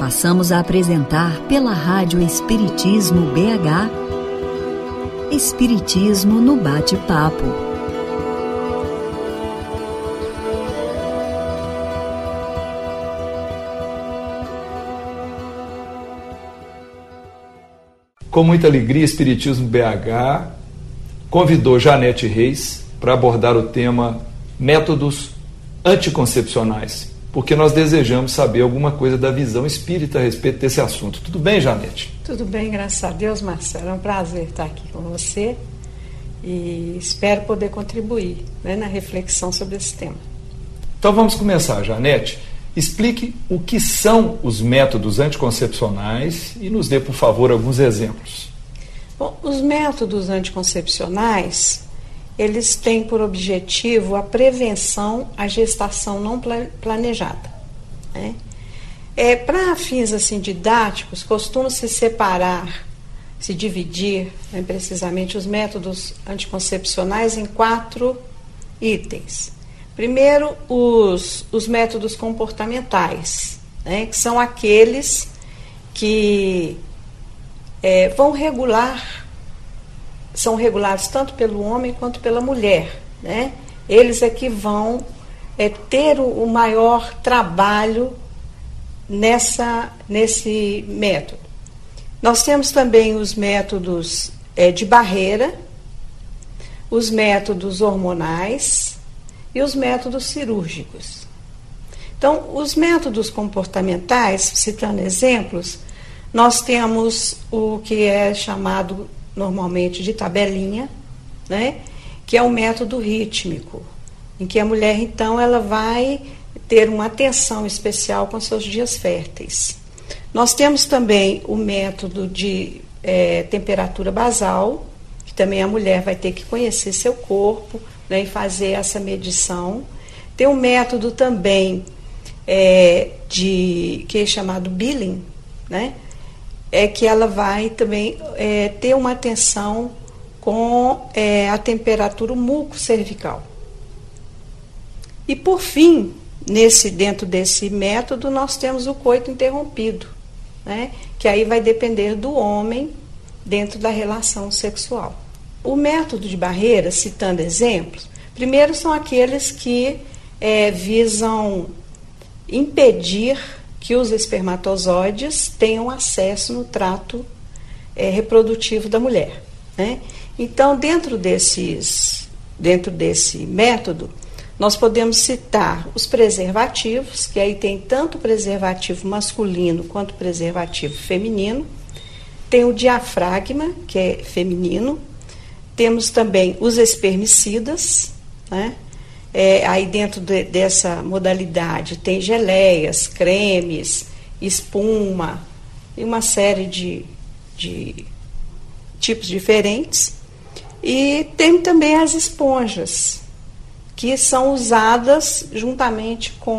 Passamos a apresentar pela Rádio Espiritismo BH, Espiritismo no Bate-Papo. Com muita alegria, Espiritismo BH convidou Janete Reis para abordar o tema métodos anticoncepcionais, porque nós desejamos saber alguma coisa da visão espírita a respeito desse assunto. Tudo bem, Janete? Tudo bem, graças a Deus, Marcelo. É um prazer estar aqui com você e espero poder contribuir, na reflexão sobre esse tema. Então vamos começar, Janete. Explique o que são os métodos anticoncepcionais e nos dê, por favor, alguns exemplos. Bom, os métodos anticoncepcionais, eles têm por objetivo a prevenção à gestação não planejada. Para fins assim, didáticos, costuma-se separar, se dividir, precisamente, os métodos anticoncepcionais em 4 itens. Primeiro, os métodos comportamentais, que são aqueles que vão regular, são regulados tanto pelo homem quanto pela mulher. Eles é que vão ter o maior trabalho nesse método. Nós temos também os métodos de barreira, os métodos hormonais e os métodos cirúrgicos. Então, os métodos comportamentais, citando exemplos, nós temos o que é chamado normalmente de tabelinha, que é um método rítmico, em que a mulher, então, ela vai ter uma atenção especial com seus dias férteis. Nós temos também o método de temperatura basal, que também a mulher vai ter que conhecer seu corpo, e fazer essa medição. Tem um método também que é chamado Billing, que ela vai também ter uma atenção com a temperatura mucocervical. E por fim, dentro desse método, nós temos o coito interrompido, que aí vai depender do homem dentro da relação sexual. O método de barreira, citando exemplos, primeiro são aqueles que visam impedir que os espermatozoides tenham acesso no trato reprodutivo da mulher. Então, dentro desse método, nós podemos citar os preservativos, que aí tem tanto preservativo masculino quanto preservativo feminino. Tem o diafragma, que é feminino. Temos também os espermicidas, aí dentro dessa modalidade tem geleias, cremes, espuma e uma série de tipos diferentes. E tem também as esponjas, que são usadas juntamente com